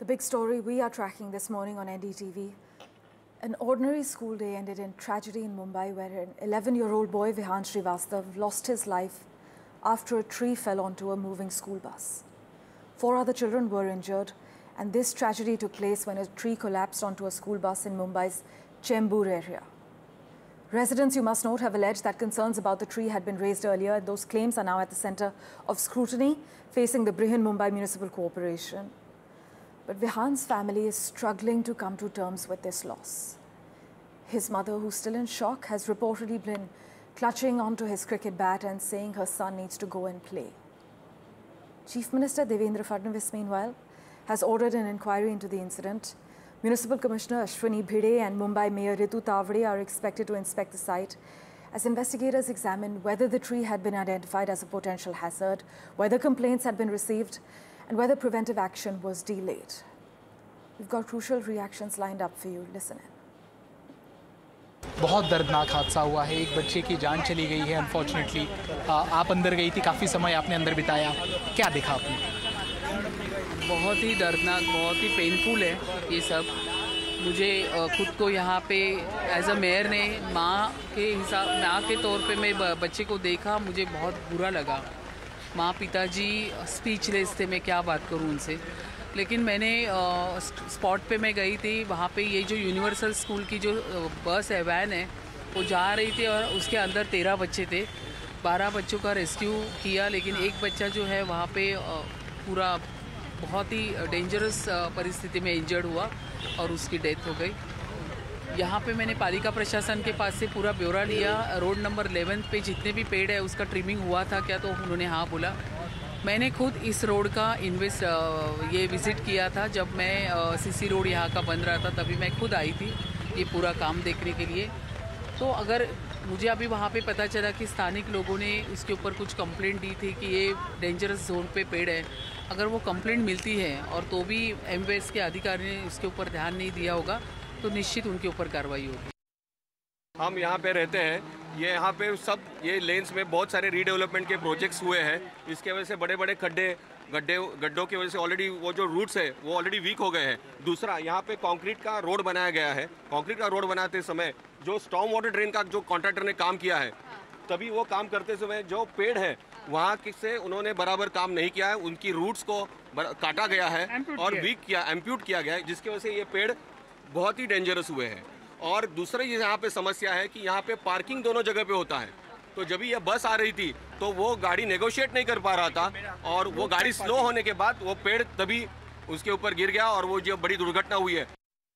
The big story we are tracking this morning on NDTV. An ordinary school day ended in tragedy in Mumbai, where an 11-year-old boy, Vihan Srivastav, lost his life after a tree fell onto a moving school bus. 4 other children were injured, and this tragedy took place when a tree collapsed onto a school bus in Mumbai's Chembur area. Residents, you must note, have alleged that concerns about the tree had been raised earlier. Those claims are now at the centre of scrutiny facing the Brihan Mumbai Municipal Corporation. But Vihan's family is struggling to come to terms with this loss. His mother, who's still in shock, has reportedly been clutching onto his cricket bat and saying her son needs to go and play. Chief Minister Devendra Fadnavis, meanwhile, has ordered an inquiry into the incident. Municipal Commissioner Ashwini Bhide and Mumbai Mayor Ritu Tavade are expected to inspect the site as investigators examine whether the tree had been identified as a potential hazard, whether complaints had been received, and whether preventive action was delayed. We've got crucial reactions lined up for you. Listen in. बहुत दर्दनाक हादसा हुआ है। एक बच्चे की जान चली गई है अनफॉर्चुनेटली। आप अंदर गई थी, काफ़ी समय आपने अंदर बिताया, क्या देखा आपने? बहुत ही दर्दनाक, बहुत ही पेनफुल है ये सब। मुझे खुद को यहाँ पे एज अ मेयर ने माँ के तौर पे मैं बच्चे को देखा, मुझे बहुत बुरा लगा। माँ पिताजी स्पीचलेस थे, मैं क्या बात करूँ उनसे। लेकिन मैंने स्पॉट पे मैं गई थी, वहाँ पे ये जो यूनिवर्सल स्कूल की जो बस है, वैन है, वो जा रही थी और उसके अंदर 13 बच्चे थे। 12 बच्चों का रेस्क्यू किया, लेकिन एक बच्चा जो है वहाँ पे पूरा बहुत ही डेंजरस परिस्थिति में इंजर्ड हुआ और उसकी डेथ हो गई। यहाँ पे मैंने पालिका प्रशासन के पास से पूरा ब्यौरा लिया। रोड नंबर 11 पे जितने भी पेड़ है उसका ट्रिमिंग हुआ था क्या, तो उन्होंने हाँ बोला। मैंने खुद इस रोड का ये विज़िट किया था जब मैं सीसी रोड यहाँ का बन रहा था, तभी मैं खुद आई थी ये पूरा काम देखने के लिए। तो अगर मुझे अभी वहाँ पे पता चला कि स्थानिक लोगों ने उसके ऊपर कुछ कंप्लेंट दी थी कि ये डेंजरस जोन पे पेड़ है, अगर वो कंप्लेंट मिलती है और तो भी एमवेस के अधिकारी ने इसके ऊपर ध्यान नहीं दिया होगा, तो निश्चित उनके ऊपर कार्रवाई होगी। हम यहाँ पे रहते हैं, ये यहाँ पे सब ये लेन्स में बहुत सारे रीडेवलपमेंट के प्रोजेक्ट्स हुए हैं। इसके वजह से बड़े बड़े गड्ढों की वजह से ऑलरेडी वो जो रूट्स है वो ऑलरेडी वीक हो गए हैं। दूसरा, यहाँ पे कंक्रीट का रोड बनाया गया है। कंक्रीट का रोड बनाते समय जो स्टॉर्म वाटर ड्रेन का जो कॉन्ट्रैक्टर ने काम किया है, तभी वो काम करते समय जो पेड़ है वहाँ से उन्होंने बराबर काम नहीं किया है। उनकी रूट्स को काटा गया है और एम्प्यूट किया गया है, जिसकी वजह से ये पेड़ बहुत ही डेंजरस हुए हैं। और दूसरा ये यहाँ पे समस्या है कि यहाँ पे पार्किंग दोनों जगह पे होता है, तो जब ये बस आ रही थी तो वो गाड़ी नेगोशिएट नहीं कर पा रहा था और वो गाड़ी स्लो होने के बाद वो पेड़ तभी उसके ऊपर गिर गया और वो जो बड़ी दुर्घटना हुई है।